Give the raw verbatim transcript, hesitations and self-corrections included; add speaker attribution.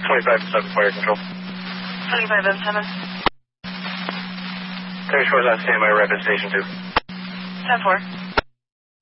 Speaker 1: twenty-five to seven, fire control.
Speaker 2: twenty-five M seven.
Speaker 1: Terry Shore's on standby, rapid station two.
Speaker 2: ten four.